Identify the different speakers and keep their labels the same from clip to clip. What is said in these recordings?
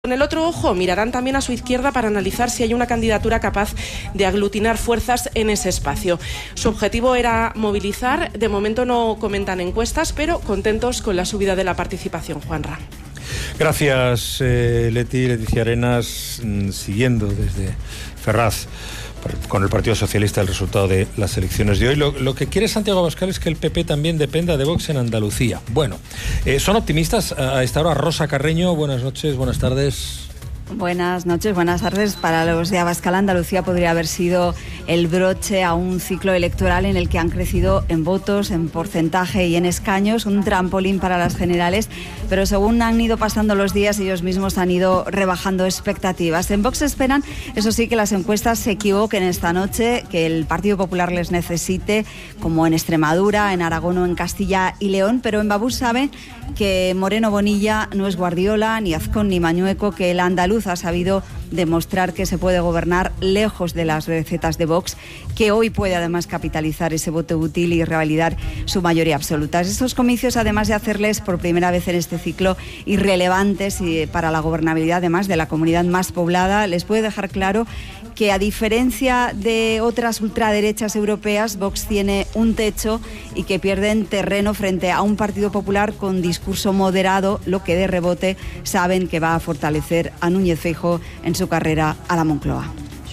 Speaker 1: Con el otro ojo mirarán también a su izquierda para analizar si hay una candidatura capaz de aglutinar fuerzas en ese espacio. Su objetivo era movilizar. De momento no comentan encuestas, pero contentos con la subida de la participación. Juanra.
Speaker 2: Gracias, Leticia Arenas. Siguiendo desde Ferraz con el Partido Socialista el resultado de las elecciones de hoy. Lo que quiere Santiago Abascal es que el PP también dependa de Vox en Andalucía. Bueno, ¿son optimistas a esta hora? Rosa Carreño, buenas noches, buenas tardes.
Speaker 3: Buenas noches, buenas tardes. Para los de Abascal, Andalucía podría haber sido el broche a un ciclo electoral en el que han crecido en votos, en porcentaje y en escaños, un trampolín para las generales, pero según han ido pasando los días, ellos mismos han ido rebajando expectativas. En Vox esperan, eso sí, que las encuestas se equivoquen esta noche, que el Partido Popular les necesite, como en Extremadura, en Aragón o en Castilla y León, pero en Babús saben que Moreno Bonilla no es Guardiola, ni Azcón ni Mañueco, que el andaluz ha sabido demostrar que se puede gobernar lejos de las recetas de Vox, que hoy puede además capitalizar ese voto útil y revalidar su mayoría absoluta. Estos comicios, además de hacerles por primera vez en este ciclo irrelevantes para la gobernabilidad, además de la comunidad más poblada, les puede dejar claro que, a diferencia de otras ultraderechas europeas, Vox tiene un techo y que pierden terreno frente a un Partido Popular con discurso moderado, lo que de rebote saben que va a fortalecer a Núñez Feijóo en su carrera a la Moncloa.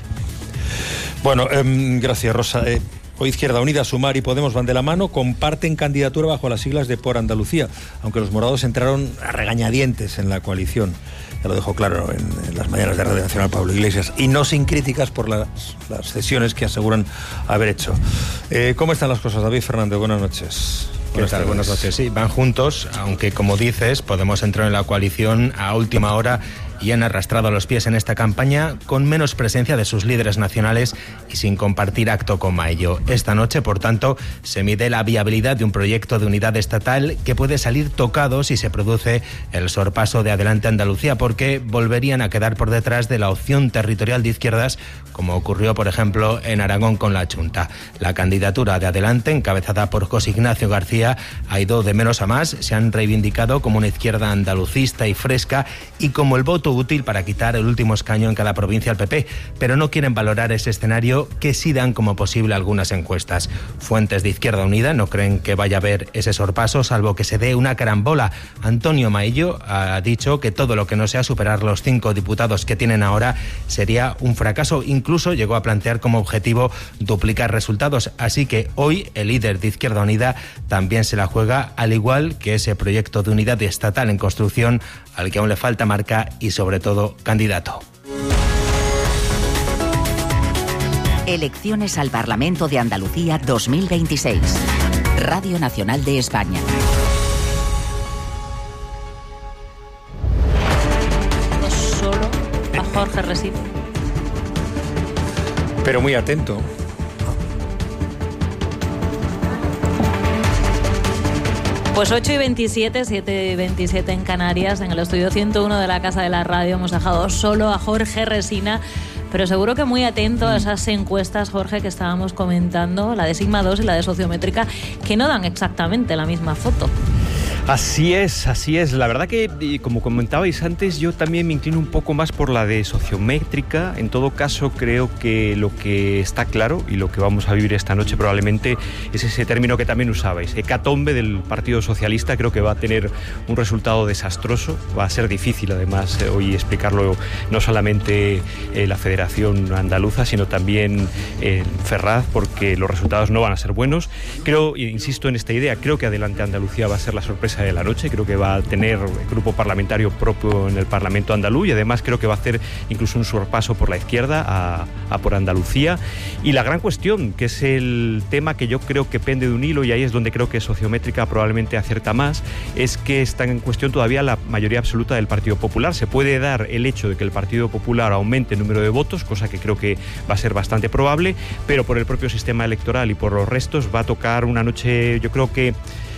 Speaker 2: Bueno, gracias, Rosa. Hoy Izquierda Unida, Sumar y Podemos van de la mano, comparten candidatura bajo las siglas de Por Andalucía, aunque los morados entraron a regañadientes en la coalición. Ya lo dejó claro en las mañanas de Radio Nacional Pablo Iglesias, y no sin críticas por las cesiones que aseguran haber hecho. ¿Cómo están las cosas, David Fernández? Buenas noches.
Speaker 4: Buenas noches. Sí, van juntos, aunque, como dices, Podemos entrar en la coalición a última hora y han arrastrado los pies en esta campaña con menos presencia de sus líderes nacionales y sin compartir acto con Maillo. Esta noche, por tanto, se mide la viabilidad de un proyecto de unidad estatal que puede salir tocado si se produce el sorpaso de Adelante Andalucía, porque volverían a quedar por detrás de la opción territorial de izquierdas, como ocurrió, por ejemplo, en Aragón con la Chunta. La candidatura de Adelante, encabezada por José Ignacio García, ha ido de menos a más. Se han reivindicado como una izquierda andalucista y fresca y como el voto útil para quitar el último escaño en cada provincia al PP, pero no quieren valorar ese escenario que sí dan como posible algunas encuestas. Fuentes de Izquierda Unida no creen que vaya a haber ese sorpaso, salvo que se dé una carambola. Antonio Maillo ha dicho que todo lo que no sea superar los 5 diputados que tienen ahora sería un fracaso. Incluso llegó a plantear como objetivo duplicar resultados. Así que hoy el líder de Izquierda Unida también se la juega, al igual que ese proyecto de unidad estatal en construcción al que aún le falta marca y sobre todo candidato.
Speaker 5: Elecciones al Parlamento de Andalucía 2026. Radio Nacional de España.
Speaker 6: Solo a Jorge Resina.
Speaker 2: Pero muy atento.
Speaker 6: Pues 8:27, 7:27 en Canarias, en el estudio 101 de la Casa de la Radio hemos dejado solo a Jorge Resina, pero seguro que muy atento a esas encuestas, Jorge, que estábamos comentando, la de Sigma 2 y la de Sociométrica, que no dan exactamente la misma foto.
Speaker 7: Así es. La verdad que, como comentabais antes, yo también me inclino un poco más por la de Sociométrica. En todo caso, creo que lo que está claro y lo que vamos a vivir esta noche probablemente es ese término que también usabais, hecatombe del Partido Socialista. Creo que va a tener un resultado desastroso. Va a ser difícil, además, hoy explicarlo no solamente la Federación Andaluza, sino también Ferraz, porque los resultados no van a ser buenos. Creo, insisto en esta idea, creo que Adelante Andalucía va a ser la sorpresa de la noche. Creo que va a tener grupo parlamentario propio en el Parlamento andaluz y además creo que va a hacer incluso un sorpaso por la izquierda a Por Andalucía. Y la gran cuestión, que es el tema que yo creo que pende de un hilo, y ahí es donde creo que Sociométrica probablemente acierta más, es que está en cuestión todavía la mayoría absoluta del Partido Popular. Se puede dar el hecho de que el Partido Popular aumente el número de votos, cosa que creo que va a ser bastante probable, pero por el propio sistema electoral y por los restos va a tocar una noche, yo creo que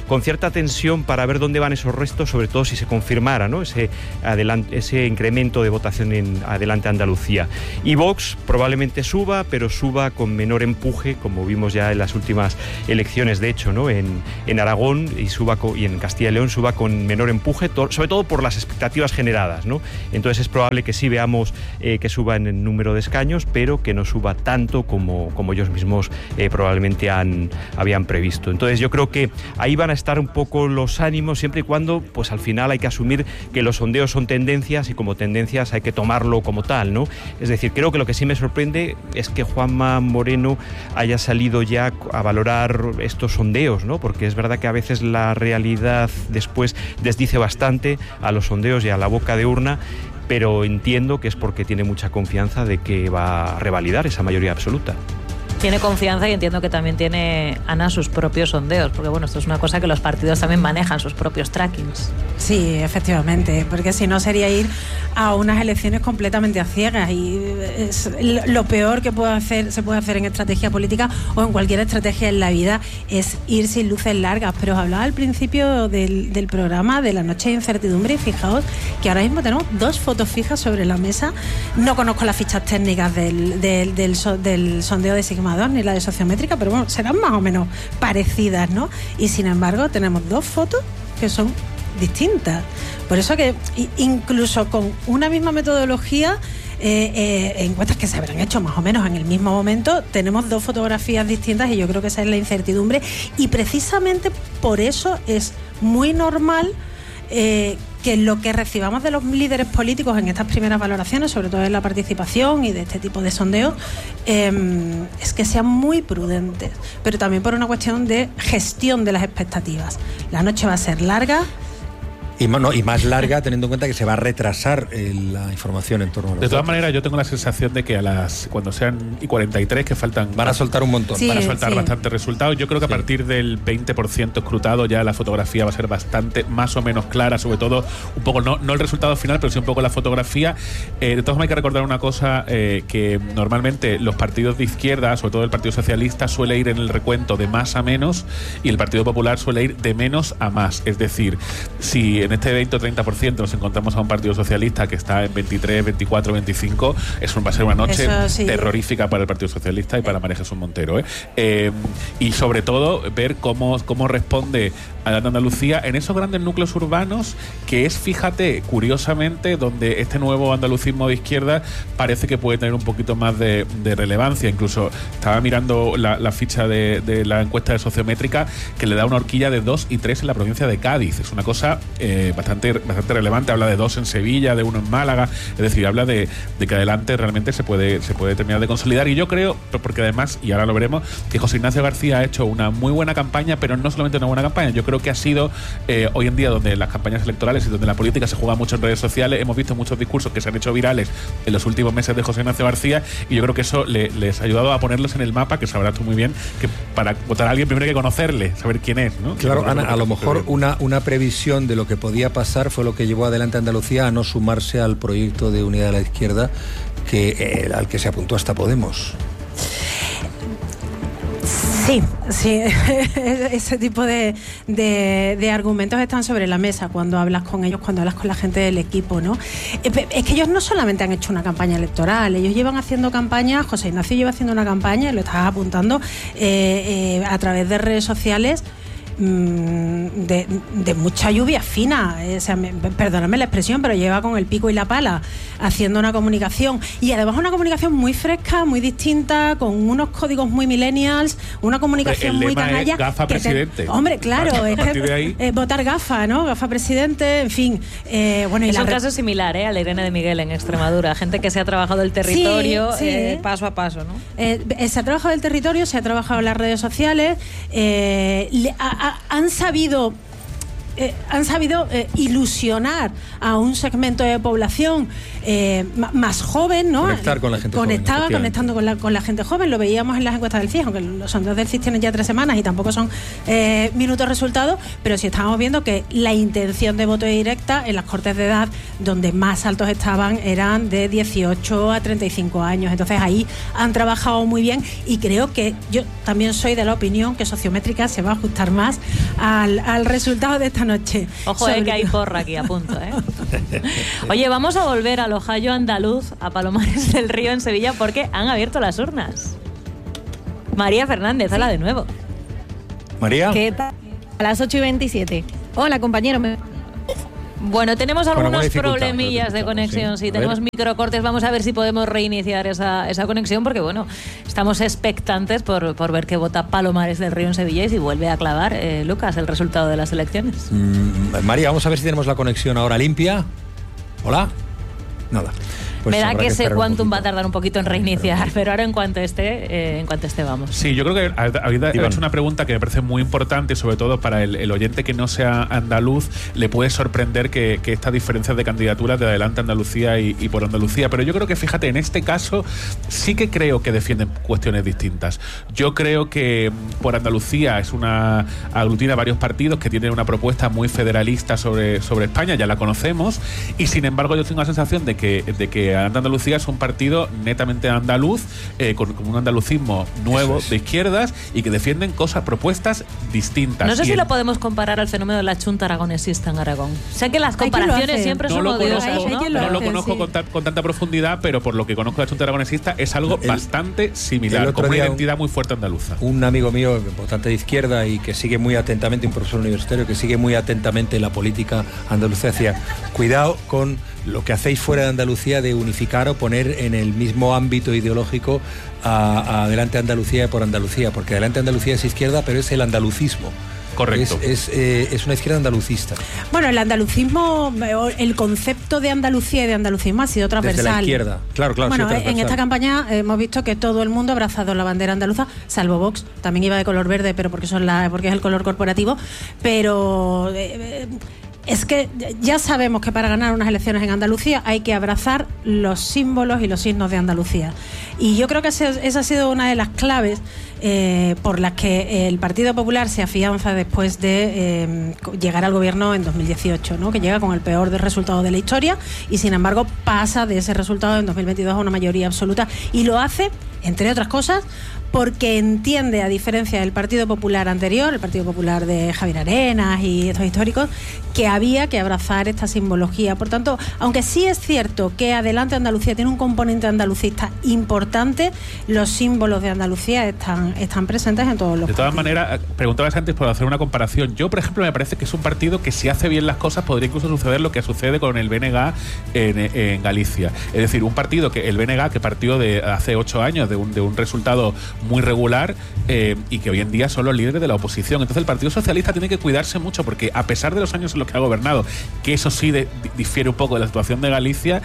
Speaker 7: con cierta tensión para ver dónde van esos restos, sobre todo si se confirmara, ¿no?, ese incremento de votación en Adelante Andalucía. Y Vox probablemente suba, pero suba con menor empuje, como vimos ya en las últimas elecciones, de hecho, ¿no?, en Aragón y en Castilla y León suba con menor empuje, sobre todo por las expectativas generadas, ¿no? Entonces es probable que sí veamos que suba en el número de escaños, pero que no suba tanto como ellos mismos probablemente habían previsto. Entonces yo creo que ahí van a estar un poco los ánimos, siempre y cuando, pues al final hay que asumir que los sondeos son tendencias y como tendencias hay que tomarlo como tal, ¿no? Es decir, creo que lo que sí me sorprende es que Juanma Moreno haya salido ya a valorar estos sondeos, ¿no? Porque es verdad que a veces la realidad después desdice bastante a los sondeos y a la boca de urna, pero entiendo que es porque tiene mucha confianza de que va a revalidar esa mayoría absoluta.
Speaker 6: Tiene confianza y entiendo que también tiene, Ana, sus propios sondeos, porque bueno, esto es una cosa que los partidos también manejan, sus propios trackings.
Speaker 8: Sí, efectivamente, porque si no sería ir a unas elecciones completamente a ciegas, y es lo peor que se puede hacer en estrategia política o en cualquier estrategia en la vida, es ir sin luces largas. Pero os hablaba al principio del programa de la noche de incertidumbre, y fijaos que ahora mismo tenemos 2 fotos fijas sobre la mesa. No conozco las fichas técnicas del sondeo de Sigma 2 ni la de sociométrica, pero bueno, serán más o menos parecidas, ¿no? Y sin embargo tenemos 2 fotos que son distintas. Por eso que incluso con una misma metodología, encuestas que se habrán hecho más o menos en el mismo momento, tenemos 2 fotografías distintas, y yo creo que esa es la incertidumbre, y precisamente por eso es muy normal que lo que recibamos de los líderes políticos en estas primeras valoraciones, sobre todo en la participación y de este tipo de sondeos, es que sean muy prudentes, pero también por una cuestión de gestión de las expectativas. La noche va a ser larga.
Speaker 2: Y más larga, teniendo en cuenta que se va a retrasar la información en torno a los
Speaker 9: De todas
Speaker 2: datos.
Speaker 9: maneras, yo tengo la sensación de que cuando sean y 43, que faltan...
Speaker 2: Van a soltar un montón.
Speaker 8: Sí,
Speaker 9: van a soltar
Speaker 8: sí.
Speaker 9: bastantes resultados. Yo creo que a partir del 20% escrutado ya la fotografía va a ser bastante más o menos clara, sobre todo un poco, no el resultado final, pero sí un poco la fotografía. De todas maneras, hay que recordar una cosa, que normalmente los partidos de izquierda, sobre todo el Partido Socialista, suele ir en el recuento de más a menos, y el Partido Popular suele ir de menos a más. Es decir, si en este 20 o 30% nos encontramos a un Partido Socialista que está en 23, 24, 25, va a ser una noche terrorífica para el Partido Socialista y para María Jesús Montero, y sobre todo ver cómo responde Adelante Andalucía en esos grandes núcleos urbanos, que es, fíjate, curiosamente, donde este nuevo andalucismo de izquierda parece que puede tener un poquito más de relevancia. Incluso estaba mirando la ficha de la encuesta de sociométrica, que le da una horquilla de 2 y 3 en la provincia de Cádiz. Es una cosa bastante relevante. Habla de 2 en Sevilla, de 1 en Málaga. Es decir, habla de que Adelante realmente se puede terminar de consolidar. Y yo creo, porque además, y ahora lo veremos, que José Ignacio García ha hecho una muy buena campaña, pero no solamente una buena campaña. Yo creo que ha sido, hoy en día, donde las campañas electorales y donde la política se juega mucho en redes sociales, hemos visto muchos discursos que se han hecho virales en los últimos meses de José Ignacio García, y yo creo que eso les ha ayudado a ponerlos en el mapa, que sabrás tú muy bien, que para votar a alguien primero hay que conocerle, saber quién es, ¿no?
Speaker 2: Claro, Ana, a lo mejor una previsión de lo que podía pasar fue lo que llevó Adelante Andalucía a no sumarse al proyecto de unidad de la izquierda al que se apuntó hasta Podemos.
Speaker 8: Sí, ese tipo de argumentos están sobre la mesa cuando hablas con ellos, cuando hablas con la gente del equipo, ¿no? Es que ellos no solamente han hecho una campaña electoral, ellos llevan haciendo campañas. José Ignacio lleva haciendo una campaña, lo estás apuntando, a través de redes sociales, de mucha lluvia fina, perdóname la expresión, pero lleva con el pico y la pala haciendo una comunicación, y además una comunicación muy fresca, muy distinta, con unos códigos muy millennials, una comunicación muy canalla.
Speaker 9: Gafa presidente.
Speaker 8: Hombre, claro, es que votar gafa, ¿no? Gafa presidente, en fin. Bueno, y
Speaker 6: es un caso similar, a la Irene de Miguel en Extremadura, gente que se ha trabajado el territorio paso a paso, ¿no?
Speaker 8: Se ha trabajado el territorio, se ha trabajado en las redes sociales, han sabido han sabido ilusionar a un segmento de población más joven, ¿no?
Speaker 2: Conectar con la gente joven.
Speaker 8: Conectando con la gente joven. Lo veíamos en las encuestas del CIS, aunque los sondeos del CIS tienen ya 3 semanas y tampoco son minutos resultados, pero sí estamos viendo que la intención de voto directa en las cortes de edad donde más altos estaban eran de 18 a 35 años. Entonces ahí han trabajado muy bien y creo que yo también soy de la opinión que Sociométrica se va a ajustar más al resultado de esta noche.
Speaker 6: Ojo, que hay porra aquí a punto, Oye, vamos a volver al Ohio andaluz, a Palomares del Río en Sevilla, porque han abierto las urnas. María Fernández, hola de nuevo.
Speaker 2: María.
Speaker 10: ¿Qué tal? A las 8:27. Hola, compañero.
Speaker 6: Bueno, tenemos algunos problemillas de conexión. Sí, tenemos microcortes. Vamos a ver si podemos reiniciar esa conexión, porque bueno, estamos expectantes por ver qué vota Palomares del Río en Sevilla y si vuelve a clavar, Lucas, el resultado de las elecciones.
Speaker 2: María, vamos a ver si tenemos la conexión ahora limpia. Hola. Nada. Pues
Speaker 6: me da que ese Quantum va a tardar un poquito en reiniciar, pero ahora en cuanto esté vamos.
Speaker 9: Sí, yo creo que habéis hecho una pregunta que me parece muy importante, sobre todo para el oyente que no sea andaluz, le puede sorprender que estas diferencias de candidaturas de Adelante Andalucía y por Andalucía, pero yo creo que, fíjate, en este caso sí que creo que defienden cuestiones distintas. Yo creo que por Andalucía aglutina varios partidos que tienen una propuesta muy federalista sobre España, ya la conocemos, y sin embargo yo tengo la sensación de que Andalucía es un partido netamente andaluz, con un andalucismo nuevo de izquierdas y que defienden propuestas distintas.
Speaker 6: No sé si lo podemos comparar al fenómeno de la Chunta aragonesista en Aragón. Sé que las comparaciones siempre son odiosas, ¿no?
Speaker 9: No lo conozco con tanta profundidad, pero por lo que conozco de la Chunta aragonesista es algo bastante similar, con una identidad muy fuerte andaluza.
Speaker 2: Un amigo mío, votante de izquierda y que sigue muy atentamente, un profesor universitario que sigue muy atentamente la política andaluza, decía, cuidado con lo que hacéis fuera de Andalucía de unificar o poner en el mismo ámbito ideológico a Adelante Andalucía y por Andalucía, porque Adelante Andalucía es izquierda, pero es el andalucismo.
Speaker 9: Correcto.
Speaker 2: Es una izquierda andalucista.
Speaker 8: Bueno, el andalucismo, el concepto de Andalucía y de andalucismo ha sido transversal.
Speaker 2: Desde la izquierda, claro.
Speaker 8: Bueno, en esta campaña hemos visto que todo el mundo ha abrazado la bandera andaluza, salvo Vox. También iba de color verde, pero porque es el color corporativo. Pero es que ya sabemos que para ganar unas elecciones en Andalucía hay que abrazar los símbolos y los signos de Andalucía. Y yo creo que esa ha sido una de las claves por las que el Partido Popular se afianza después de llegar al gobierno en 2018, ¿no? Que llega con el peor resultado de la historia y sin embargo pasa de ese resultado en 2022 a una mayoría absoluta, y lo hace, entre otras cosas, porque entiende, a diferencia del Partido Popular anterior, el Partido Popular de Javier Arenas y estos históricos, que había que abrazar esta simbología. Por tanto, aunque sí es cierto que Adelante Andalucía tiene un componente andalucista importante, los símbolos de Andalucía están presentes en todos los
Speaker 9: partidos. De todas maneras, preguntabas antes por hacer una comparación. Yo, por ejemplo, me parece que es un partido que, si hace bien las cosas, podría incluso suceder lo que sucede con el BNG en Galicia. Es decir, un partido que el BNG, que partió de hace 8 años de un resultado muy regular y que hoy en día son los líderes de la oposición. Entonces el Partido Socialista tiene que cuidarse mucho, porque a pesar de los años en los que ha gobernado, que eso sí difiere un poco de la situación de Galicia,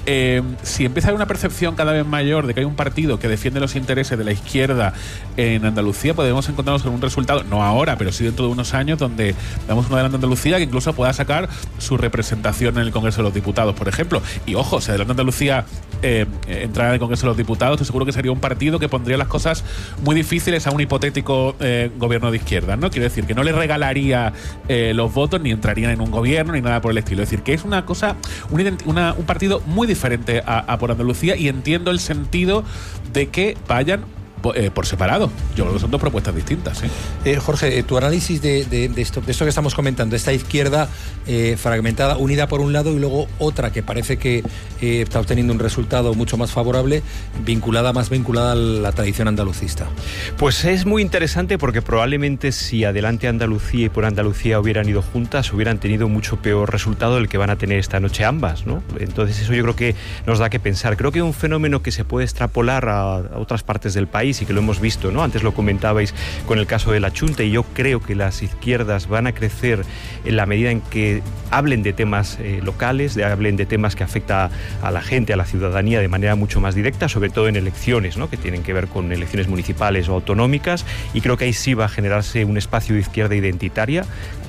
Speaker 9: si empieza a haber una percepción cada vez mayor de que hay un partido que defiende los intereses de la izquierda en Andalucía, podemos encontrarnos con un resultado, no ahora, pero sí dentro de unos años, donde damos un Adelante Andalucía que incluso pueda sacar su representación en el Congreso de los Diputados, por ejemplo. Y ojo, si Adelante Andalucía entrara en el Congreso de los Diputados, estoy seguro que sería un partido que pondría las cosas muy difíciles a un hipotético gobierno de izquierda, ¿no? Quiero decir, que no le regalaría los votos, ni entrarían en un gobierno, ni nada por el estilo. Es decir, que es una cosa, un partido muy diferente a por Andalucía, y entiendo el sentido de que vayan por separado. Yo creo que son dos propuestas distintas.
Speaker 2: Jorge, tu análisis de esto que estamos comentando, esta izquierda fragmentada, unida por un lado, y luego otra que parece que está obteniendo un resultado mucho más favorable, más vinculada a la tradición andalucista.
Speaker 7: Pues es muy interesante, porque probablemente si Adelante Andalucía y por Andalucía hubieran ido juntas, hubieran tenido mucho peor resultado del que van a tener esta noche ambas, ¿no? Entonces eso yo creo que nos da que pensar. Creo que es un fenómeno que se puede extrapolar a otras partes del país, y que lo hemos visto, ¿no? Antes lo comentabais con el caso de la Chunta, y yo creo que las izquierdas van a crecer en la medida en que hablen de temas locales, hablen de temas que afectan a la gente, a la ciudadanía de manera mucho más directa, sobre todo en elecciones, ¿no? Que tienen que ver con elecciones municipales o autonómicas, y creo que ahí sí va a generarse un espacio de izquierda identitaria,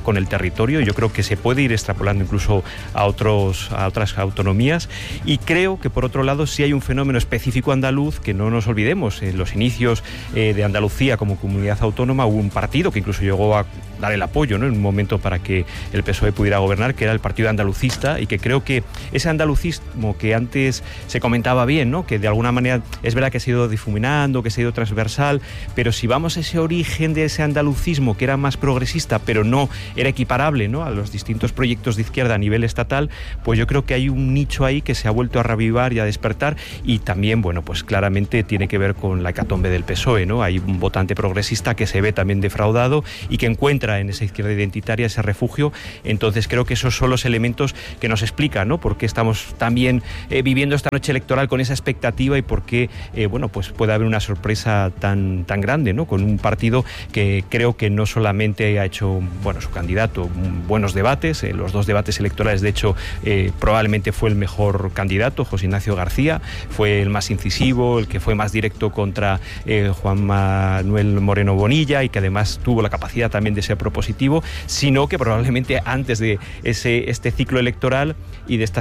Speaker 7: con el territorio. Yo creo que se puede ir extrapolando incluso a otras autonomías, y creo que por otro lado sí hay un fenómeno específico andaluz que no nos olvidemos. En los inicios de Andalucía como comunidad autónoma hubo un partido que incluso llegó a dar el apoyo, ¿no?, en un momento para que el PSOE pudiera gobernar, que era el Partido Andalucista, y que creo que ese andalucismo que antes se comentaba bien, ¿no?, que de alguna manera es verdad que se ha ido difuminando, que se ha ido transversal, pero si vamos a ese origen de ese andalucismo que era más progresista, pero no era equiparable, ¿no?, a los distintos proyectos de izquierda a nivel estatal, pues yo creo que hay un nicho ahí que se ha vuelto a reavivar y a despertar, y también, bueno, pues claramente tiene que ver con la hecatombe del PSOE, ¿no? Hay un votante progresista que se ve también defraudado y que encuentra en esa izquierda identitaria ese refugio. Entonces creo que esos son los elementos que nos explican, ¿no?, por qué estamos también viviendo esta noche electoral con esa expectativa, y por qué bueno, pues puede haber una sorpresa tan grande, ¿no?, con un partido que creo que no solamente ha hecho, bueno, su candidato buenos debates, los dos debates electorales, de hecho probablemente fue el mejor candidato, José Ignacio García, fue el más incisivo, el que fue más directo contra Juan Manuel Moreno Bonilla, y que además tuvo la capacidad también de ser propositivo, sino que probablemente antes de este ciclo electoral y de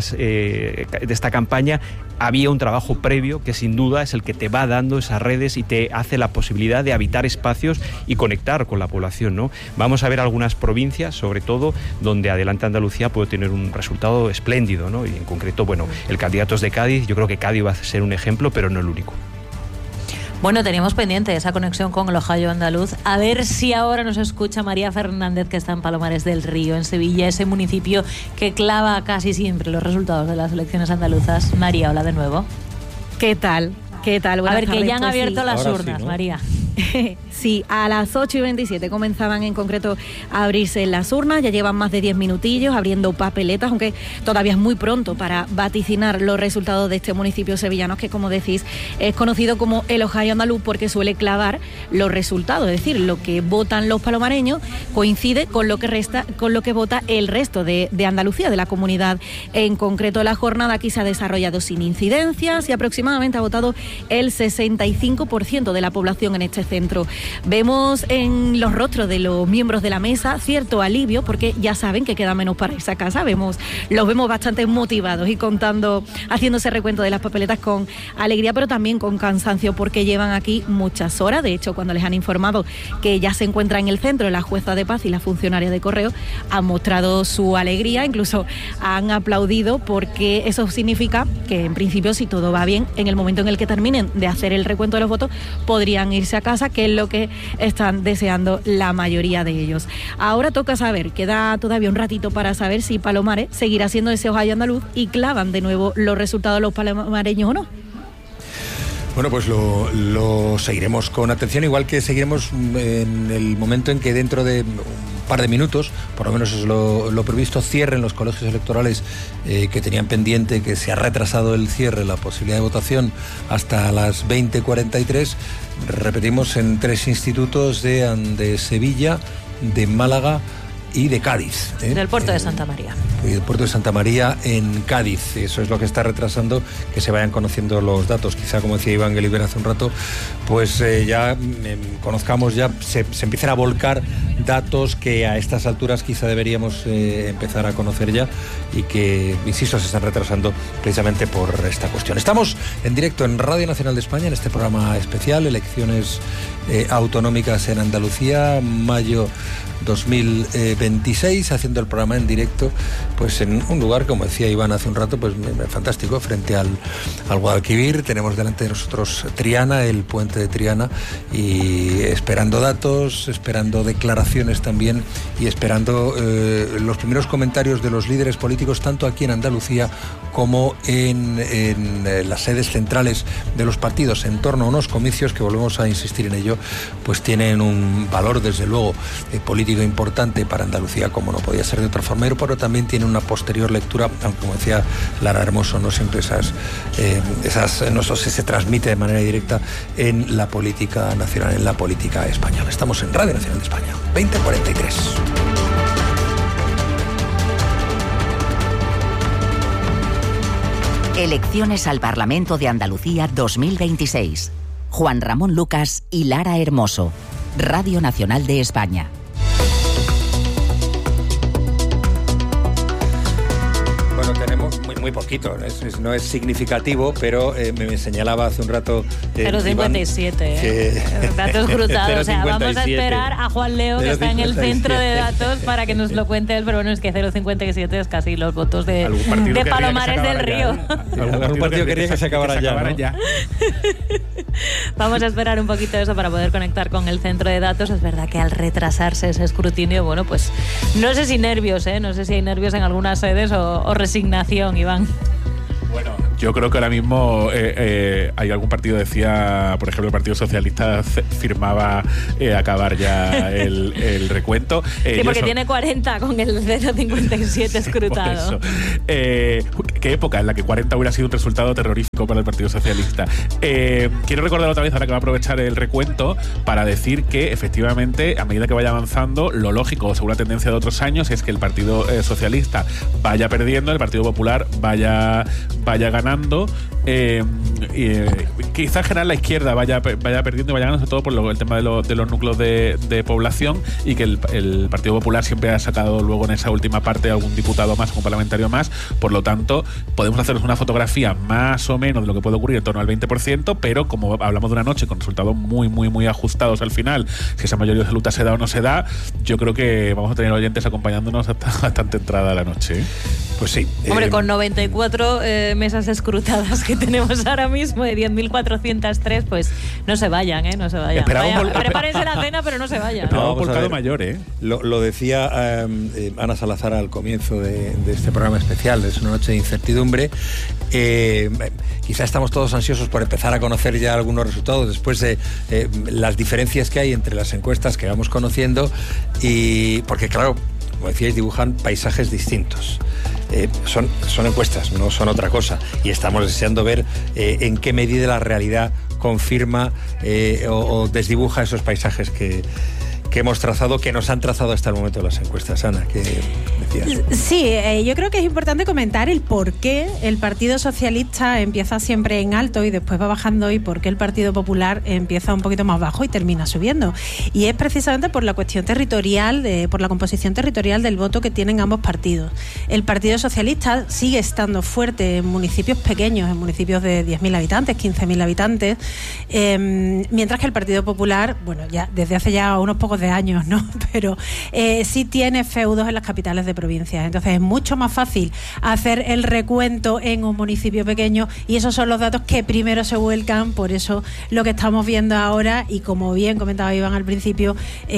Speaker 7: esta campaña había un trabajo previo que sin duda es el que te va dando esas redes y te hace la posibilidad de habitar espacios y conectar con la población, ¿no? Vamos a ver algunas provincias, sobre todo, donde Adelante Andalucía puede tener un resultado espléndido, ¿no? Y en concreto, bueno, el candidato es de Cádiz. Yo creo que Cádiz va a ser un ejemplo, pero no el único.
Speaker 6: Bueno, teníamos pendiente esa conexión con el Ohio andaluz. A ver si ahora nos escucha María Fernández, que está en Palomares del Río, en Sevilla, ese municipio que clava casi siempre los resultados de las elecciones andaluzas. María, hola de nuevo.
Speaker 10: ¿Qué tal? Buenas
Speaker 6: a ver,
Speaker 10: tardes.
Speaker 6: que ya han abierto las
Speaker 2: Ahora
Speaker 6: urnas,
Speaker 2: sí, ¿no?
Speaker 6: María.
Speaker 10: Sí, a las 8:27 comenzaban en concreto a abrirse las urnas, ya llevan más de 10 minutillos abriendo papeletas, aunque todavía es muy pronto para vaticinar los resultados de este municipio sevillano, que, como decís, es conocido como el Ohio andaluz porque suele clavar los resultados, es decir, lo que votan los palomareños coincide con lo que vota el resto de Andalucía, de la comunidad. En concreto, la jornada aquí se ha desarrollado sin incidencias y aproximadamente ha votado el 65% de la población en este centro. Vemos en los rostros de los miembros de la mesa cierto alivio, porque ya saben que queda menos para irse a casa. Los vemos bastante motivados y haciéndose recuento de las papeletas con alegría, pero también con cansancio, porque llevan aquí muchas horas. De hecho, cuando les han informado que ya se encuentra en el centro la jueza de paz y la funcionaria de correo, han mostrado su alegría, incluso han aplaudido, porque eso significa que, en principio, si todo va bien, en el momento en el que terminen de hacer el recuento de los votos, podrían irse a casa, que es lo que están deseando la mayoría de ellos. Ahora toca saber, queda todavía un ratito para saber si Palomares seguirá siendo ese Ohio andaluz y clavan de nuevo los resultados los palomareños o no.
Speaker 2: Bueno, pues lo seguiremos con atención, igual que seguiremos en el momento en que dentro de un par de minutos, por lo menos es lo previsto, cierren los colegios electorales que tenían pendiente, que se ha retrasado el cierre, la posibilidad de votación hasta las 20:43. Repetimos, en 3 institutos de Sevilla, de Málaga y de Cádiz.
Speaker 6: Del puerto de Santa María.
Speaker 2: Y del puerto de Santa María en Cádiz. Eso es lo que está retrasando que se vayan conociendo los datos. Quizá, como decía Iván Gelibert hace un rato, pues ya conozcamos, ya se empiecen a volcar datos que a estas alturas quizá deberíamos empezar a conocer ya, y que, insisto, se están retrasando precisamente por esta cuestión. Estamos en directo en Radio Nacional de España en este programa especial, elecciones autonómicas en Andalucía, mayo 2026, haciendo el programa en directo, pues en un lugar, como decía Iván hace un rato, pues fantástico, frente al Guadalquivir. Tenemos delante de nosotros Triana, el puente de Triana, y esperando datos, esperando declaraciones también, y esperando los primeros comentarios de los líderes políticos, tanto aquí en Andalucía como en las sedes centrales de los partidos, en torno a unos comicios que, volvemos a insistir en ello, pues tienen un valor, desde luego, político importante para Andalucía, como no podía ser de otra forma, pero también tiene una posterior lectura, aunque, como decía Lara Hermoso, no siempre no se transmite de manera directa en la política nacional, en la política española. Estamos en Radio Nacional de España, 20:43.
Speaker 5: Elecciones al Parlamento de Andalucía 2026. Juan Ramón Lucas y Lara Hermoso. Radio Nacional de España.
Speaker 2: muy poquito, no es significativo, pero me señalaba hace un rato
Speaker 6: 0,57, datos cruzados. O sea, vamos a esperar a Juan Leo, que está en el centro de datos, para que nos lo cuente él, pero bueno, es que 0,57 es casi los votos de Palomares del Río.
Speaker 2: Algún partido quería que se acabara ya.
Speaker 6: Vamos a esperar un poquito eso para poder conectar con el centro de datos. Es verdad que al retrasarse ese escrutinio, bueno, pues no sé si nervios, no sé si hay nervios en algunas sedes o resignación, Iván.
Speaker 9: Bueno, yo creo que ahora mismo hay algún partido, decía, por ejemplo, el Partido Socialista firmaba acabar ya el recuento.
Speaker 6: Sí, porque tiene 40 con el 0,57 escrutado.
Speaker 9: Por eso. Qué época en la que 40 hubiera sido un resultado terrorífico para el Partido Socialista. Quiero recordar otra vez, ahora que va a aprovechar el recuento, para decir que efectivamente, a medida que vaya avanzando, lo lógico, según la tendencia de otros años, es que el Partido Socialista vaya perdiendo, el Partido Popular vaya ganando, quizás en general la izquierda vaya perdiendo y vaya ganando, sobre todo por el tema de los núcleos de población, y que el Partido Popular siempre ha sacado luego en esa última parte algún diputado más, algún parlamentario más. Por lo tanto, podemos hacernos una fotografía más o menos de lo que puede ocurrir en torno al 20%, pero como hablamos de una noche con resultados muy, muy, muy ajustados al final, si esa mayoría absoluta se da o no se da, yo creo que vamos a tener oyentes acompañándonos hasta bastante entrada la noche.
Speaker 2: Pues sí.
Speaker 6: Hombre, con 94 mesas escrutadas que tenemos ahora mismo, de 10.403, pues no se vayan, no se vayan. Prepárense la cena, pero no se vayan.
Speaker 9: No, volcado mayor,
Speaker 2: Lo decía Ana Salazar al comienzo de este programa especial, es una noche de incertidumbre. Quizá estamos todos ansiosos por empezar a conocer ya algunos resultados después de las diferencias que hay entre las encuestas que vamos conociendo, y porque claro, como decíais, dibujan paisajes distintos. Son encuestas, no son otra cosa, y estamos deseando ver en qué medida la realidad confirma o desdibuja esos paisajes que hemos trazado, que nos han trazado hasta el momento las encuestas. Ana, ¿qué decías?
Speaker 8: Sí, yo creo que es importante comentar el por qué el Partido Socialista empieza siempre en alto y después va bajando, y por qué el Partido Popular empieza un poquito más bajo y termina subiendo. Y es precisamente por la cuestión territorial, por la composición territorial del voto que tienen ambos partidos. El Partido Socialista sigue estando fuerte en municipios pequeños, en municipios de 10.000 habitantes, 15.000 habitantes, mientras que el Partido Popular, bueno, ya desde hace ya unos pocos de años, ¿no? Pero sí tiene feudos en las capitales de provincias. Entonces es mucho más fácil hacer el recuento en un municipio pequeño, y esos son los datos que primero se vuelcan. Por eso lo que estamos viendo ahora, y como bien comentaba Iván al principio,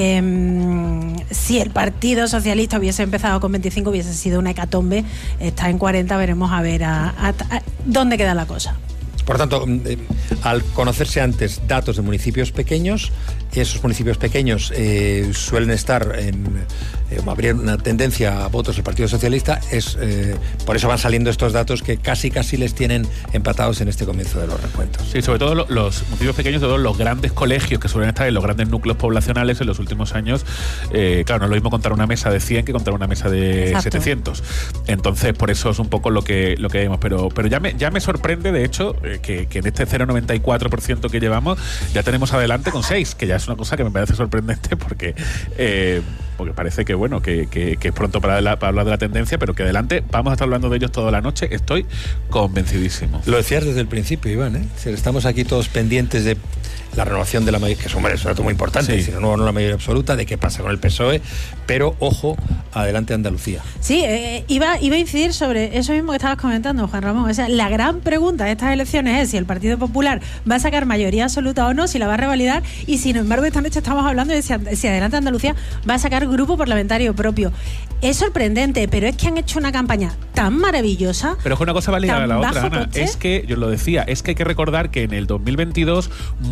Speaker 8: si el Partido Socialista hubiese empezado con 25 hubiese sido una hecatombe. Está en 40, veremos a ver a dónde queda la cosa.
Speaker 2: Por tanto, al conocerse antes datos de municipios pequeños, esos municipios pequeños suelen estar habría una tendencia a votos del Partido Socialista, por eso van saliendo estos datos que casi les tienen empatados en este comienzo de los recuentos.
Speaker 9: Sí, sobre todo los municipios pequeños, todos los grandes colegios que suelen estar en los grandes núcleos poblacionales en los últimos años. Claro, no es lo mismo contar una mesa de 100 que contar una mesa de Exacto. 700. Entonces, por eso es un poco lo que vemos. Pero ya me sorprende, de hecho, que en este 0,94% que llevamos ya tenemos adelante con 6, que ya es una cosa que me parece sorprendente, porque parece que bueno que es pronto para hablar de la tendencia, pero que adelante vamos a estar hablando de ellos toda la noche. Estoy convencidísimo.
Speaker 2: Lo decías desde el principio, Iván, estamos aquí todos pendientes de la renovación de la mayoría, que es un dato muy importante, sí. Si no la mayoría absoluta, de qué pasa con el PSOE, pero ojo, adelante Andalucía.
Speaker 8: Sí, iba a incidir sobre eso mismo que estabas comentando, Juan Ramón. O sea, la gran pregunta de estas elecciones es si el Partido Popular va a sacar mayoría absoluta o no, si la va a revalidar, y sin embargo esta noche estamos hablando de si adelante Andalucía va a sacar grupo parlamentario propio. Es sorprendente, pero es que han hecho una campaña tan maravillosa.
Speaker 9: Pero es una cosa válida a la otra, Ana. Es que, yo lo decía, es que hay que recordar que en el 2022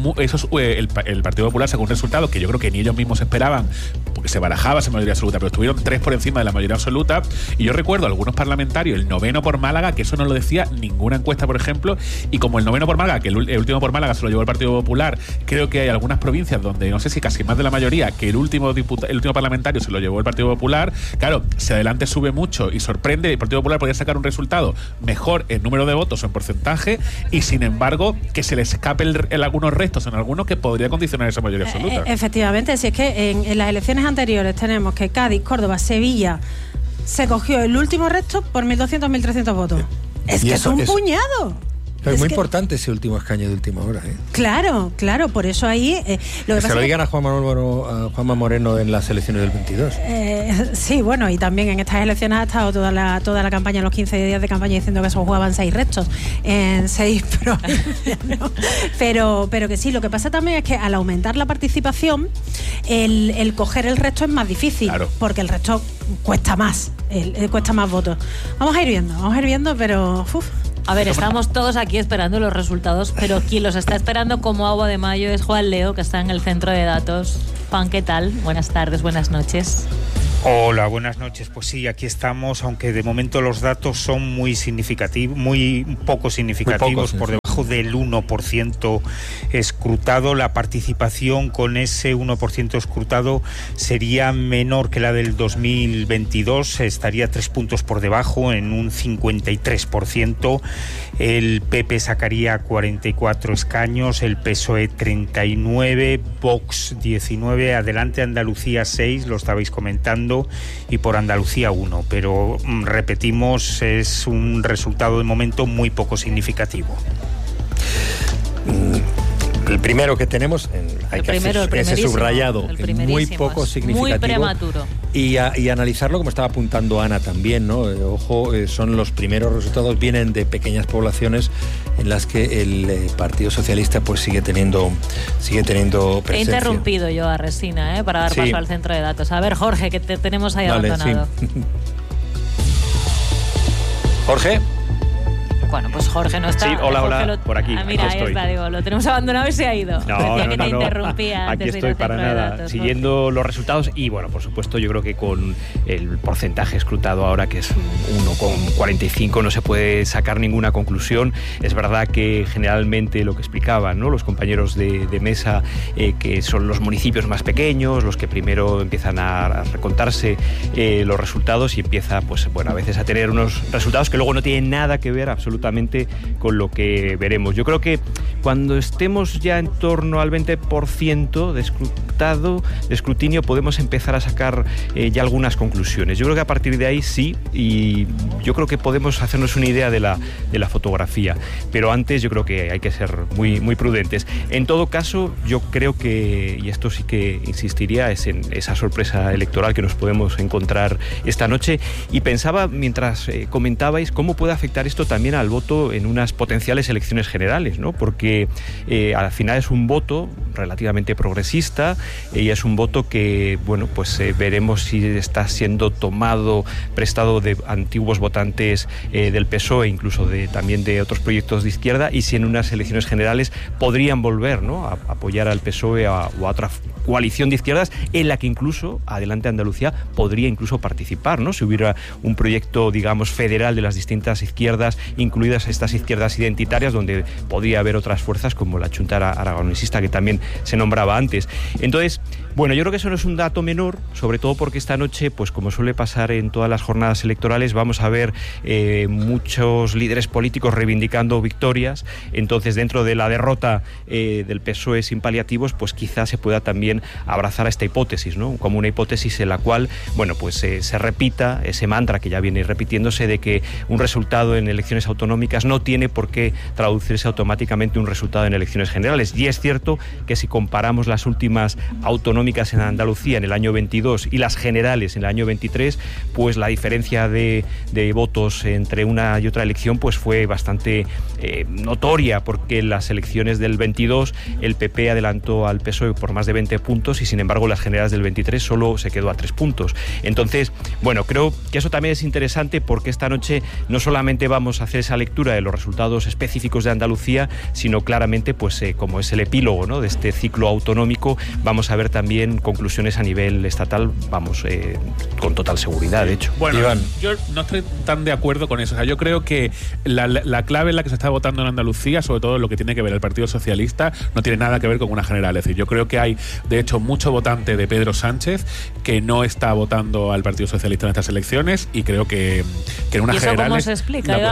Speaker 9: el Partido Popular sacó un resultado que yo creo que ni ellos mismos esperaban, porque se barajaba esa mayoría absoluta, pero estuvieron 3 por encima de la mayoría absoluta. Y yo recuerdo a algunos parlamentarios, el 9º por Málaga, que eso no lo decía ninguna encuesta, por ejemplo, y como el 9º por Málaga, que el último por Málaga se lo llevó el Partido Popular, creo que hay algunas provincias donde no sé si casi más de la mayoría, que el último parlamentario se lo llevó el Partido Popular. Claro, si adelante sube mucho y sorprende, el Partido Popular podría sacar un resultado mejor en número de votos o en porcentaje, y sin embargo que se le escape algunos restos en algunos que podría condicionar esa mayoría absoluta.
Speaker 8: Efectivamente, si es que en las elecciones anteriores tenemos que Cádiz, Córdoba, Sevilla se cogió el último resto por 1.200, 1.300 votos. Es que es un puñado.
Speaker 2: Pero es muy importante ese último escaño de última hora.
Speaker 8: Claro, por eso ahí...
Speaker 2: que se lo digan a Juanma Moreno en las elecciones del 22.
Speaker 8: Sí, bueno, y también en estas elecciones ha estado toda la campaña, los 15 días de campaña, diciendo que se jugaban 6 restos en 6 provincias, ¿no? Pero que sí, lo que pasa también es que al aumentar la participación, el coger el resto es más difícil, claro, porque el resto cuesta más, cuesta más votos. Vamos a ir viendo, pero...
Speaker 6: A ver, estamos todos aquí esperando los resultados, pero quien los está esperando como agua de mayo es Juan Leo, que está en el centro de datos. Juan, ¿qué tal? Buenas tardes, buenas noches.
Speaker 11: Hola, buenas noches. Pues sí, aquí estamos, aunque de momento los datos son muy poco significativos, por debajo del 1% escrutado. La participación con ese 1% escrutado sería menor que la del 2022, estaría 3 puntos por debajo, en un 53%. El PP sacaría 44 escaños, el PSOE 39, Vox 19, Adelante Andalucía 6, lo estabais comentando, y por Andalucía 1, pero repetimos, es un resultado de momento muy poco significativo.
Speaker 2: El primero que tenemos, ese subrayado, muy poco significativo.
Speaker 6: Muy prematuro.
Speaker 2: Y analizarlo, como estaba apuntando Ana también, ¿no? Ojo, son los primeros resultados, vienen de pequeñas poblaciones en las que el Partido Socialista pues sigue teniendo presencia.
Speaker 6: He interrumpido yo a Resina, para dar paso al centro de datos. A ver, Jorge, que te tenemos ahí abandonado. Sí.
Speaker 2: Jorge.
Speaker 6: Bueno, pues Jorge no está.
Speaker 7: Sí, hola, por aquí.
Speaker 6: Mira,
Speaker 7: aquí
Speaker 6: ahí está, digo, lo tenemos abandonado y se ha ido.
Speaker 7: No,
Speaker 6: que te interrumpía
Speaker 7: aquí
Speaker 6: antes
Speaker 7: estoy para nada,
Speaker 6: datos,
Speaker 7: siguiendo los resultados y, bueno, por supuesto, yo creo que con el porcentaje escrutado ahora, que es 1,45, no se puede sacar ninguna conclusión. Es verdad que generalmente lo que explicaban, ¿no?, los compañeros de mesa, que son los municipios más pequeños, los que primero empiezan a recontarse los resultados y empieza, pues, bueno, a veces a tener unos resultados que luego no tienen nada que ver absolutamente con lo que veremos. Yo creo que cuando estemos ya en torno al 20% de escrutinio podemos empezar a sacar ya algunas conclusiones. Yo creo que a partir de ahí sí, y yo creo que podemos hacernos una idea de la fotografía, pero antes yo creo que hay que ser muy, muy prudentes. En todo caso, yo creo que, y esto sí que insistiría, es en esa sorpresa electoral que nos podemos encontrar esta noche, y pensaba mientras comentabais cómo puede afectar esto también al voto en unas potenciales elecciones generales, ¿no? Porque al final es un voto relativamente progresista y es un voto que, bueno, pues veremos si está siendo prestado de antiguos votantes del PSOE, incluso también de otros proyectos de izquierda, y si en unas elecciones generales podrían volver, ¿no?, a apoyar al PSOE o a otra coalición de izquierdas en la que incluso Adelante Andalucía podría incluso participar, ¿no?, si hubiera un proyecto, digamos, federal de las distintas izquierdas, incluidas estas izquierdas identitarias, donde podría haber otras fuerzas como la Chunta Aragonesista, que también se nombraba antes. Entonces, bueno, yo creo que eso no es un dato menor, sobre todo porque esta noche, pues como suele pasar en todas las jornadas electorales, vamos a ver muchos líderes políticos reivindicando victorias. Entonces, dentro de la derrota del PSOE sin paliativos, pues quizás se pueda también abrazar a esta hipótesis, ¿no?, como una hipótesis en la cual, bueno, pues se repita ese mantra que ya viene repitiéndose de que un resultado en elecciones autonómicas no tiene por qué traducirse automáticamente un resultado en elecciones generales. Y es cierto que si comparamos las últimas autonómicas en Andalucía en el año 22 y las generales en el año 23, pues la diferencia de votos entre una y otra elección pues fue bastante notoria, porque en las elecciones del 22 el PP adelantó al PSOE por más de 20 puntos y sin embargo las generales del 23 solo se quedó a 3 puntos. Entonces, bueno, creo que eso también es interesante, porque esta noche no solamente vamos a hacer esa lectura de los resultados específicos de Andalucía, sino claramente, pues como es el epílogo, ¿no?, de este ciclo autonómico, vamos a ver también conclusiones a nivel estatal, vamos, con total seguridad, de hecho.
Speaker 9: Bueno, Iván, yo no estoy tan de acuerdo con eso. O sea, yo creo que la clave en la que se está votando en Andalucía, sobre todo lo que tiene que ver el Partido Socialista, no tiene nada que ver con una general. Es decir, yo creo que hay, de hecho, mucho votante de Pedro Sánchez que no está votando al Partido Socialista en estas elecciones, y creo que en una general...
Speaker 6: ¿Y eso cómo se explica, Iván? Porque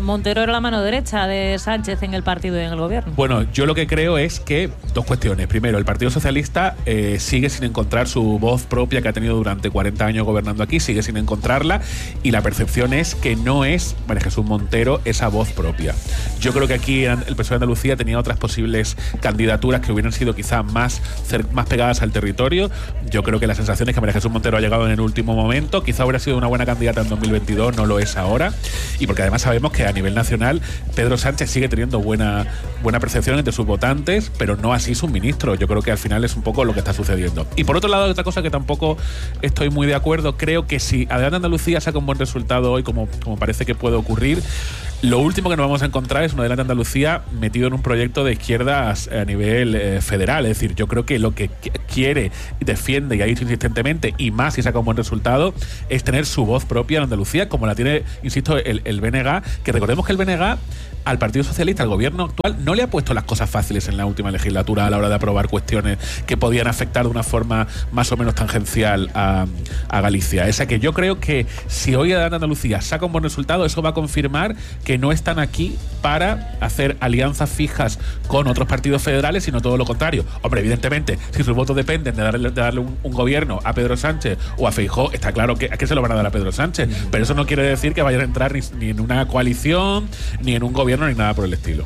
Speaker 6: Montero era la mano derecha de Sánchez en el partido y en el gobierno.
Speaker 9: Bueno, yo lo que creo es que dos cuestiones. Primero, el Partido Socialista sigue sin encontrar su voz propia que ha tenido durante 40 años gobernando aquí, sigue sin encontrarla, y la percepción es que no es María Jesús Montero esa voz propia. Yo creo que aquí el PSOE de Andalucía tenía otras posibles candidaturas que hubieran sido quizás más pegadas al territorio. Yo creo que la sensación es que María Jesús Montero ha llegado en el último momento, quizá hubiera sido una buena candidata en 2022, no lo es ahora, y porque además sabemos que a nivel nacional Pedro Sánchez sigue teniendo buena percepción entre sus votantes, pero no así sus ministros. Yo creo que al final es un poco lo que está sucediendo. Y por otro lado, otra cosa que tampoco estoy muy de acuerdo, creo que si Adelante Andalucía saca un buen resultado hoy, como parece que puede ocurrir, lo último que nos vamos a encontrar es un Adelante Andalucía metido en un proyecto de izquierdas a nivel federal. Es decir, yo creo que lo que quiere, defiende y ha dicho insistentemente, y más si saca un buen resultado, es tener su voz propia en Andalucía, como la tiene, insisto, el BNG, que recordemos que el BNG al Partido Socialista, al gobierno actual, no le ha puesto las cosas fáciles en la última legislatura a la hora de aprobar cuestiones que podían afectar de una forma más o menos tangencial a Galicia. Esa que yo creo que si hoy Andalucía saca un buen resultado, eso va a confirmar que no están aquí para hacer alianzas fijas con otros partidos federales, sino todo lo contrario. Hombre, evidentemente, si sus votos dependen de darle un gobierno a Pedro Sánchez o a Feijóo, está claro que se lo van a dar a Pedro Sánchez, pero eso no quiere decir que vayan a entrar ni en una coalición, ni en un gobierno, ni nada por el estilo.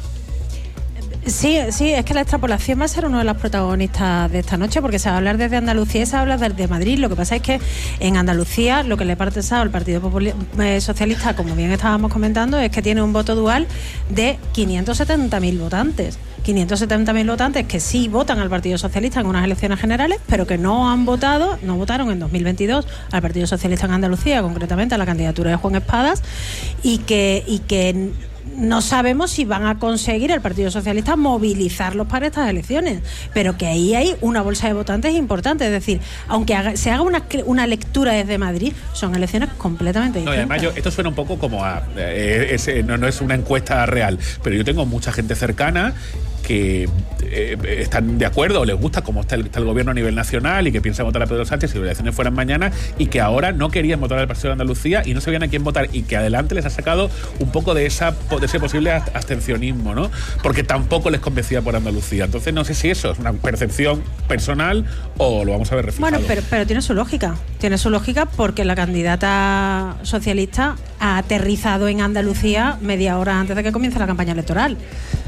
Speaker 8: Sí, es que la extrapolación va a ser uno de los protagonistas de esta noche, porque se va a hablar desde Andalucía y se va a hablar desde Madrid. Lo que pasa es que en Andalucía lo que le ha pasado al Partido Socialista, como bien estábamos comentando, es que tiene un voto dual de 570.000 votantes. 570.000 votantes que sí votan al Partido Socialista en unas elecciones generales, pero que no votaron en 2022 al Partido Socialista en Andalucía, concretamente a la candidatura de Juan Espadas, y que no sabemos si van a conseguir el Partido Socialista movilizarlos para estas elecciones, pero que ahí hay una bolsa de votantes importante. Es decir, aunque se haga una lectura desde Madrid, son elecciones completamente distintas.
Speaker 9: No, y además esto suena un poco como no es una encuesta real, pero yo tengo mucha gente cercana que están de acuerdo o les gusta cómo está el gobierno a nivel nacional y que piensan votar a Pedro Sánchez si las elecciones fueran mañana, y que ahora no querían votar al Partido de Andalucía y no sabían a quién votar, y que adelante les ha sacado un poco de ese posible abstencionismo, ¿no? Porque tampoco les convencía por Andalucía. Entonces no sé si eso es una percepción personal o lo vamos a ver reflejado.
Speaker 8: Bueno, pero tiene su lógica porque la candidata socialista ha aterrizado en Andalucía media hora antes de que comience la campaña electoral.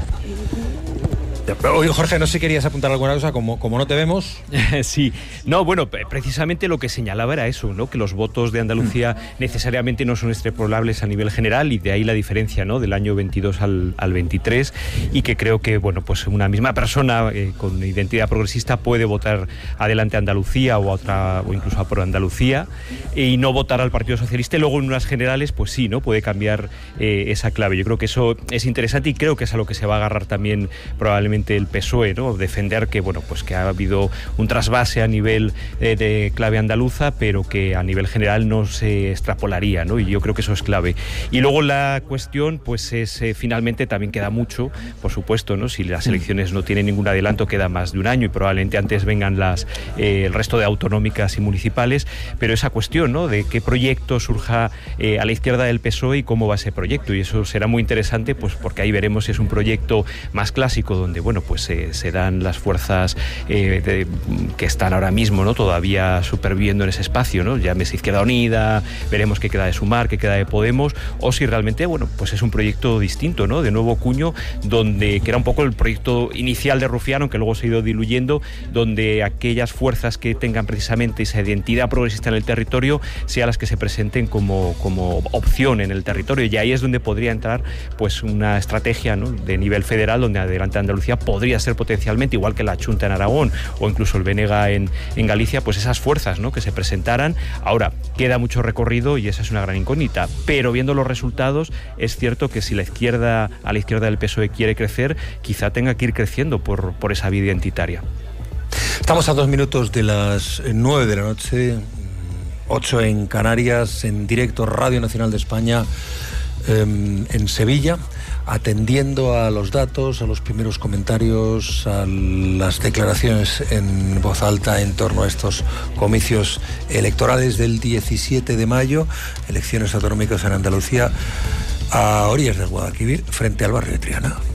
Speaker 2: Oye, Jorge, no sé si querías apuntar alguna cosa, como no te vemos.
Speaker 7: Sí, no, bueno, precisamente lo que señalaba era eso, ¿no? Que los votos de Andalucía necesariamente no son extrapolables a nivel general, y de ahí la diferencia, ¿no? Del año 22 al 23, y que creo que, bueno, pues una misma persona con identidad progresista puede votar Adelante Andalucía o incluso a Por Andalucía y no votar al Partido Socialista, y luego en unas generales, pues sí, ¿no? Puede cambiar esa clave. Yo creo que eso es interesante y creo que es a lo que se va a agarrar también probablemente el PSOE, ¿no? Defender que, bueno, pues que ha habido un trasvase a nivel de clave andaluza, pero que a nivel general no se extrapolaría, ¿no? Y yo creo que eso es clave. Y luego la cuestión, pues es finalmente también queda mucho, por supuesto, ¿no? Si las elecciones no tienen ningún adelanto, queda más de un año y probablemente antes vengan el resto de autonómicas y municipales, pero esa cuestión, ¿no? De qué proyecto surja a la izquierda del PSOE y cómo va ese proyecto, y eso será muy interesante, pues porque ahí veremos si es un proyecto más clásico, donde, bueno, pues se dan las fuerzas que están ahora mismo, ¿no? Todavía superviviendo en ese espacio, ¿no? Llámese Izquierda Unida, veremos qué queda de Sumar, qué queda de Podemos, o si realmente, bueno, pues es un proyecto distinto, ¿no? De nuevo cuño, que era un poco el proyecto inicial de Rufián, que luego se ha ido diluyendo, donde aquellas fuerzas que tengan precisamente esa identidad progresista en el territorio sean las que se presenten como opción en el territorio, y ahí es donde podría entrar pues una estrategia, ¿no? De nivel federal, donde Adelante Andalucía podría ser potencialmente, igual que la Chunta en Aragón o incluso el BNG en Galicia, pues esas fuerzas, ¿no? Que se presentaran. Ahora, queda mucho recorrido y esa es una gran incógnita, pero viendo los resultados, es cierto que si a la izquierda del PSOE quiere crecer, quizá tenga que ir creciendo por esa vía identitaria.
Speaker 2: Estamos a 2 minutos de las 9 de la noche, 8 en Canarias, en directo Radio Nacional de España, en Sevilla, atendiendo a los datos, a los primeros comentarios, a las declaraciones en voz alta en torno a estos comicios electorales del 17 de mayo, elecciones autonómicas en Andalucía.
Speaker 12: a orillas del Guadalquivir, frente al barrio de Triana.